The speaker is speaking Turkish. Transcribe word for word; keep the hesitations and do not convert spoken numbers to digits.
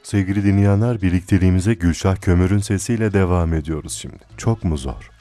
Sevgili dinleyenler, birlikteliğimize Gülşah Kömür'ün sesiyle devam ediyoruz şimdi. Çok mu zor?